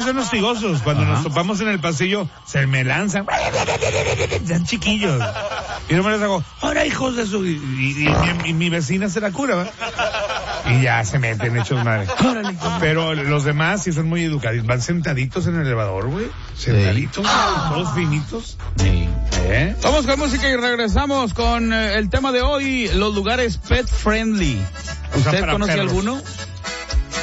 son hostigosos. Cuando nos topamos en el pasillo, se me lanzan. Sean chiquillos. Y no me les hago, ahora hijos de su... Y mi vecina se la cura, ¿va? Y ya se meten hechos madre. Pero los demás sí son muy educados. Van sentaditos en el elevador, güey. Sentaditos, todos finitos. Sí. Vamos con música y regresamos con el tema de hoy, los lugares pet friendly. ¿Usted conoce perros. alguno?